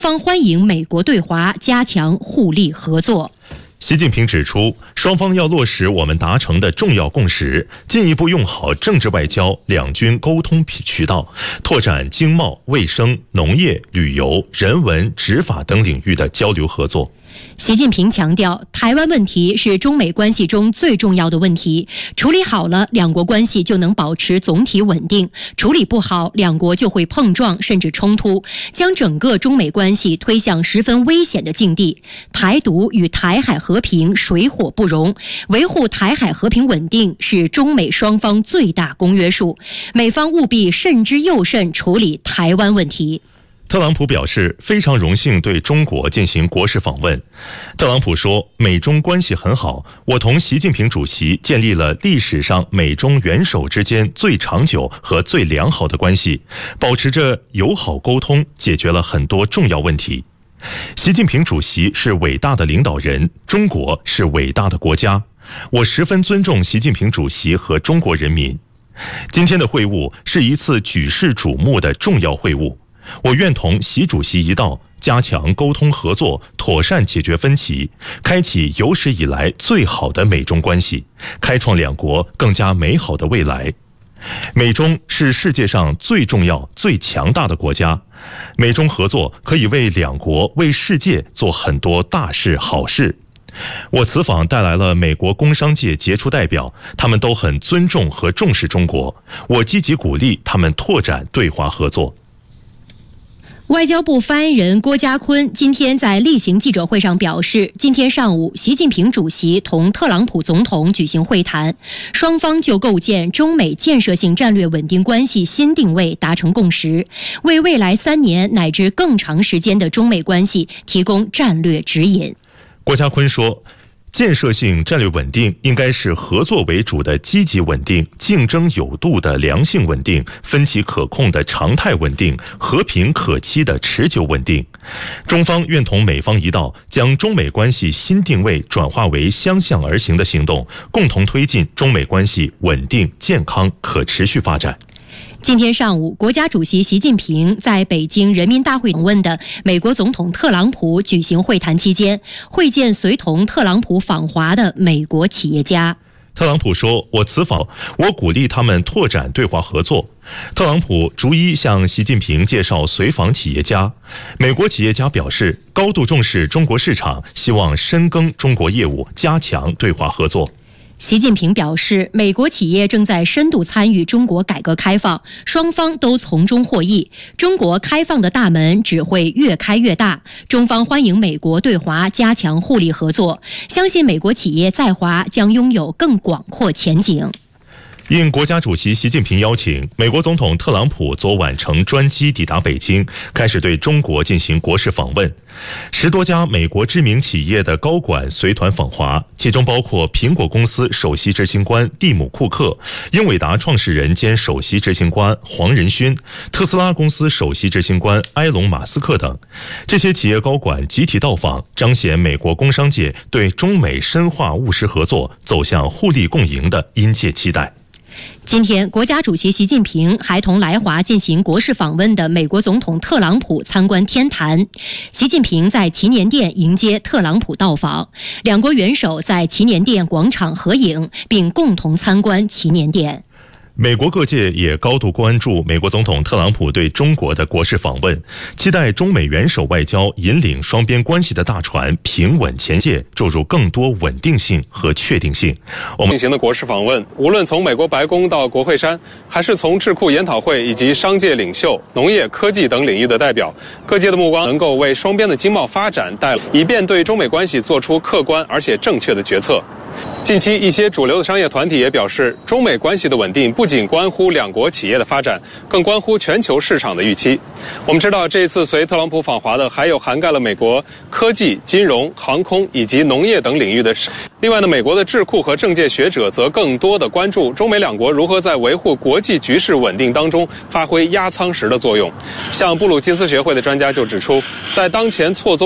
方欢迎美国对华加强互利合作。 习近平指出，双方要落实我们达成的重要共识，进一步用好政治外交、两军沟通渠道，拓展经贸、卫生、农业、旅游、人文、执法等领域的交流合作。 习近平强调，台湾问题是中美关系中最重要的问题，处理好了，两国关系就能保持总体稳定；处理不好，两国就会碰撞甚至冲突，将整个中美关系推向十分危险的境地。台独与台海和平水火不容，维护台海和平稳定是中美双方最大公约数，美方务必慎之又慎处理台湾问题。 特朗普表示非常荣幸对中国进行国事访问。特朗普说，美中关系很好，我同习近平主席建立了历史上美中元首之间最长久和最良好的关系，保持着友好沟通，解决了很多重要问题。习近平主席是伟大的领导人，中国是伟大的国家，我十分尊重习近平主席和中国人民。今天的会晤是一次举世瞩目的重要会晤，我愿同习主席一道，加强沟通合作，妥善解决分歧，开启有史以来最好的美中关系，开创两国更加美好的未来。美中是世界上最重要、最强大的国家，美中合作可以为两国、为世界做很多大事好事。我此访带来了美国工商界杰出代表，他们都很尊重和重视中国，我积极鼓励他们拓展对华合作。 外交部发言人郭家坤今天在例行记者会上表示，今天上午，习近平主席同特朗普总统举行会谈，双方就构建中美建设性战略稳定关系新定位达成共识，为未来3年乃至更长时间的中美关系提供战略指引。 郭家坤说，建设性战略稳定应该是合作为主的积极稳定，竞争有度的良性稳定，分歧可控的常态稳定，和平可期的持久稳定。中方愿同美方一道，将中美关系新定位转化为相向而行的行动，共同推进中美关系稳定、健康、可持续发展。 今天上午，国家主席习近平在北京人民大会访问的美国总统特朗普举行会谈期间，会见随同特朗普访华的美国企业家。 特朗普说，我此访，我鼓励他们拓展对华合作。特朗普逐一向习近平介绍随访企业家，美国企业家表示高度重视中国市场，希望深耕中国业务，加强对华合作。 习近平表示，美国企业正在深度参与中国改革开放，双方都从中获益。中国开放的大门只会越开越大。中方欢迎美国对华加强互利合作，相信美国企业在华将拥有更广阔前景。 应国家主席习近平邀请，美国总统特朗普昨晚乘专机抵达北京，开始对中国进行国事访问。10多家美国知名企业的高管随团访华，其中包括苹果公司首席执行官蒂姆·库克、英伟达创始人兼首席执行官黄仁勋、特斯拉公司首席执行官埃隆·马斯克等。这些企业高管集体到访，彰显美国工商界对中美深化务实合作、走向互利共赢的殷切期待。 今天，国家主席习近平还同来华进行国事访问的美国总统特朗普参观天坛。习近平在祈年殿迎接特朗普到访，两国元首在祈年殿广场合影，并共同参观祈年殿。 美国各界也高度关注美国总统特朗普对中国的国事访问，期待中美元首外交引领双边关系的大船平稳前进，注入更多稳定性和确定性。 我们进行的国事访问，无论从美国白宫到国会山，还是从智库研讨会以及商界领袖、农业、科技等领域的代表，各界的目光能够为双边的经贸发展带来，以便对中美关系做出客观而且正确的决策。近期，一些主流的商业团体也表示，中美关系的稳定不仅关乎两国企业的发展，更关乎全球市场的预期。我们知道，这一次随特朗普访华的还有涵盖了美国科技、金融、航空以及农业等领域的。另外呢，美国的智库和政界学者则更多的关注中美两国如何在维护国际局势稳定当中发挥压舱石的作用。像布鲁金斯学会的专家就指出，在当前错综